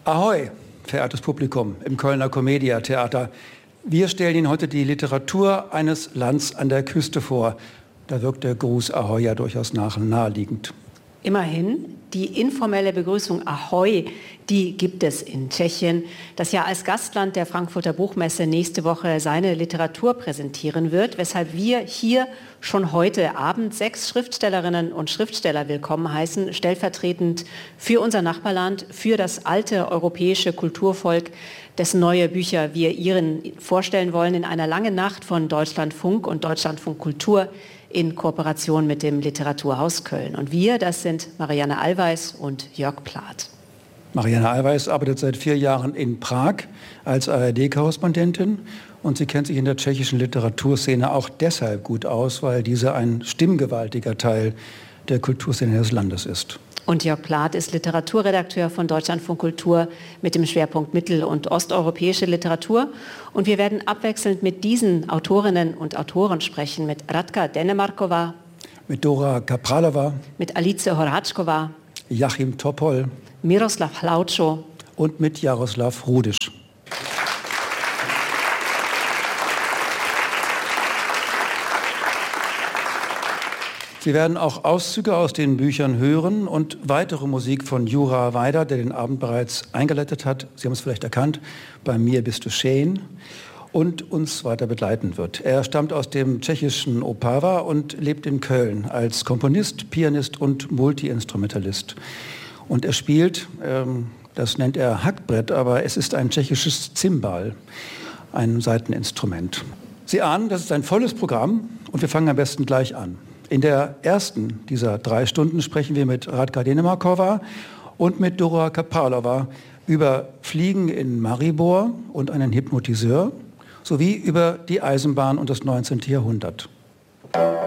Ahoi, verehrtes Publikum im Kölner Commedia Theater. Wir stellen Ihnen heute die Literatur eines Lands an der Küste vor. Da wirkt der Gruß Ahoi ja durchaus naheliegend. Immerhin, die informelle Begrüßung Ahoi, die gibt es in Tschechien, das ja als Gastland der Frankfurter Buchmesse nächste Woche seine Literatur präsentieren wird, weshalb wir hier schon heute Abend 6 Schriftstellerinnen und Schriftsteller willkommen heißen, stellvertretend für unser Nachbarland, für das alte europäische Kulturvolk, dessen neue Bücher wir Ihnen vorstellen wollen in einer langen Nacht von Deutschlandfunk und Deutschlandfunk Kultur in Kooperation mit dem Literaturhaus Köln. Und wir, das sind Marianne Allweis und Jörg Plath. Marianne Allweis arbeitet seit 4 Jahren in Prag als ARD-Korrespondentin und sie kennt sich in der tschechischen Literaturszene auch deshalb gut aus, weil diese ein stimmgewaltiger Teil der Kulturszene des Landes ist. Und Jörg Plath ist Literaturredakteur von Deutschlandfunk Kultur mit dem Schwerpunkt mittel- und osteuropäische Literatur. Und wir werden abwechselnd mit diesen Autorinnen und Autoren sprechen, mit Radka Denemarkova, mit Dora Kapralova, mit Alice Horáčková, Jachim Topol, Miroslav Hlaučo und mit Jaroslav Rudiš. Sie werden auch Auszüge aus den Büchern hören und weitere Musik von Jura Weider, der den Abend bereits eingeleitet hat. Sie haben es vielleicht erkannt, bei mir bist du schön, und uns weiter begleiten wird. Er stammt aus dem tschechischen Opava und lebt in Köln als Komponist, Pianist und Multiinstrumentalist. Und er spielt, das nennt er Hackbrett, aber es ist ein tschechisches Zimbal, ein Saiteninstrument. Sie ahnen, das ist ein volles Programm und wir fangen am besten gleich an. In der ersten dieser 3 Stunden sprechen wir mit Radka Denemarkova und mit Dora Kapralova über Fliegen in Maribor und einen Hypnotiseur sowie über die Eisenbahn und das 19. Jahrhundert.